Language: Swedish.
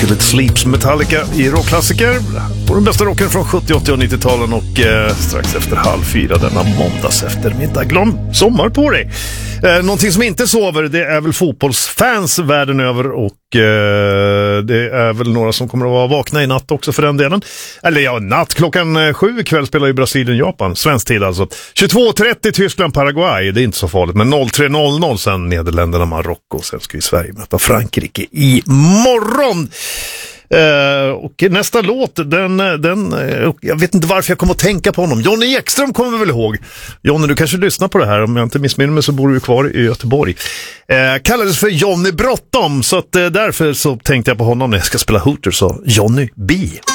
Till It Sleeps, Metallica i rockklassiker. Och den bästa rocken från 70-, 80- och 90-talen. Och strax efter 3:30 denna måndags eftermiddag. Glöm sommar på dig. Någonting som inte sover, det är väl fotbollsfans världen över. Och det är väl några som kommer att vara vakna i natt också för den delen. Eller ja, natt klockan 7 ikväll spelar ju Brasilien, Japan. Svensk tid alltså. 22:30 Tyskland, Paraguay. Det är inte så farligt. Men 03:00 sen Nederländerna, Marocko. Sen ska ju Sverige möta Frankrike i morgon. Och nästa låt, jag vet inte varför jag kommer att tänka på honom. Johnny Ekström kommer väl ihåg. Johnny, du kanske lyssnar på det här. Om jag inte missminner mig så bor du kvar i Göteborg. Kallades för Johnny Bråttom. Så att därför så tänkte jag på honom när jag ska spela Hooters. Så Johnny B.